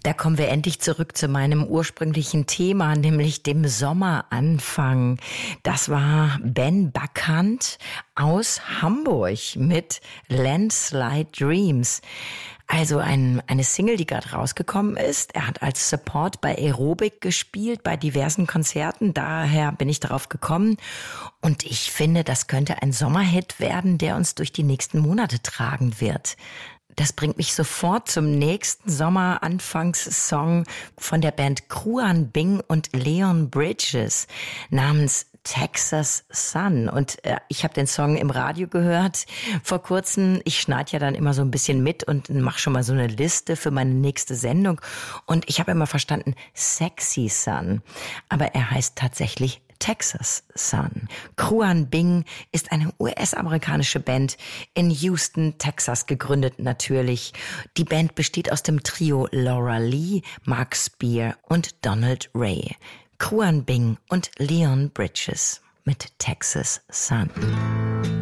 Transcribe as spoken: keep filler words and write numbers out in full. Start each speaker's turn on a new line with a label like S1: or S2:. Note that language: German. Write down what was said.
S1: Da kommen wir endlich zurück zu meinem ursprünglichen Thema, nämlich dem Sommeranfang. Das war Ben Buckhant aus Hamburg mit Landslide Dreams. Also ein, eine Single, die gerade rausgekommen ist. Er hat als Support bei Aerobic gespielt, bei diversen Konzerten. Daher bin ich darauf gekommen. Und ich finde, das könnte ein Sommerhit werden, der uns durch die nächsten Monate tragen wird. Das bringt mich sofort zum nächsten Sommeranfangssong von der Band Kruan Bing und Leon Bridges namens Texas Sun. Und äh, ich habe den Song im Radio gehört vor kurzem. Ich schneide ja dann immer so ein bisschen mit und mache schon mal so eine Liste für meine nächste Sendung. Und ich habe immer verstanden Sexy Sun. Aber er heißt tatsächlich Texas Sun. Kruan Bing ist eine U S-amerikanische Band in Houston, Texas gegründet natürlich. Die Band besteht aus dem Trio Laura Lee, Mark Spear und Donald Ray. Kruan Bing und Leon Bridges mit Texas Sun.